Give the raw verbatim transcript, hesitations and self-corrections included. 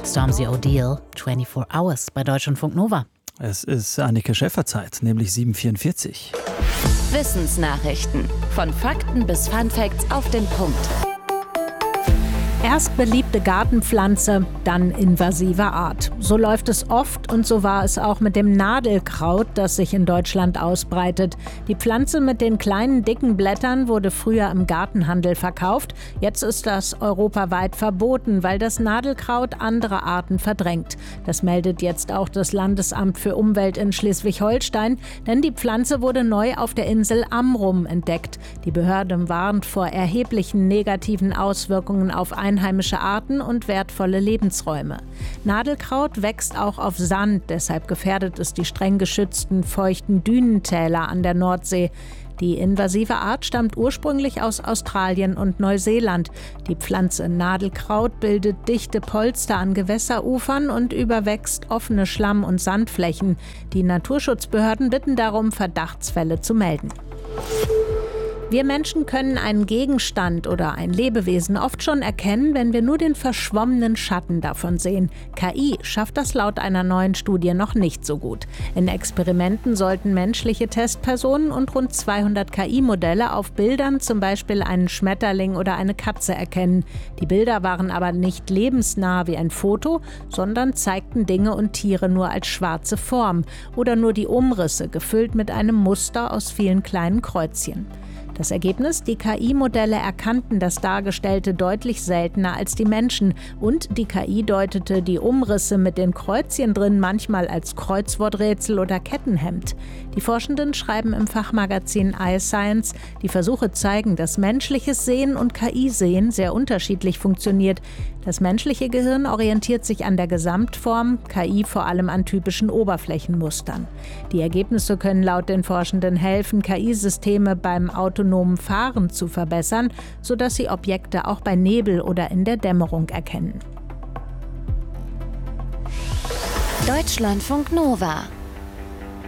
Stormzy O'Deal, vierundzwanzig Hours bei Deutschlandfunk Nova. Es ist Annike Schäferzeit, nämlich sieben Uhr vierundvierzig. Wissensnachrichten. Von Fakten bis Funfacts auf den Punkt. Erst beliebte Gartenpflanze, dann invasive Art. So läuft es oft und so war es auch mit dem Nadelkraut, das sich in Deutschland ausbreitet. Die Pflanze mit den kleinen, dicken Blättern wurde früher im Gartenhandel verkauft. Jetzt ist das europaweit verboten, weil das Nadelkraut andere Arten verdrängt. Das meldet jetzt auch das Landesamt für Umwelt in Schleswig-Holstein, denn die Pflanze wurde neu auf der Insel Amrum entdeckt. Die Behörde warnt vor erheblichen negativen Auswirkungen auf einheimische Arten und wertvolle Lebensräume. Nadelkraut wächst auch auf Sand, deshalb gefährdet es die streng geschützten, feuchten Dünentäler an der Nordsee. Die invasive Art stammt ursprünglich aus Australien und Neuseeland. Die Pflanze Nadelkraut bildet dichte Polster an Gewässerufern und überwächst offene Schlamm- und Sandflächen. Die Naturschutzbehörden bitten darum, Verdachtsfälle zu melden. Wir Menschen können einen Gegenstand oder ein Lebewesen oft schon erkennen, wenn wir nur den verschwommenen Schatten davon sehen. K I schafft das laut einer neuen Studie noch nicht so gut. In Experimenten sollten menschliche Testpersonen und rund zweihundert K I-Modelle auf Bildern zum Beispiel einen Schmetterling oder eine Katze erkennen. Die Bilder waren aber nicht lebensnah wie ein Foto, sondern zeigten Dinge und Tiere nur als schwarze Form oder nur die Umrisse, gefüllt mit einem Muster aus vielen kleinen Kreuzchen. Das Ergebnis: Die K I-Modelle erkannten das Dargestellte deutlich seltener als die Menschen und die K I deutete die Umrisse mit den Kreuzchen drin manchmal als Kreuzworträtsel oder Kettenhemd. Die Forschenden schreiben im Fachmagazin iScience, die Versuche zeigen, dass menschliches Sehen und K I-Sehen sehr unterschiedlich funktioniert. Das menschliche Gehirn orientiert sich an der Gesamtform, K I vor allem an typischen Oberflächenmustern. Die Ergebnisse können laut den Forschenden helfen, K I-Systeme beim autonomen Fahren zu verbessern, sodass sie Objekte auch bei Nebel oder in der Dämmerung erkennen. Deutschlandfunk Nova.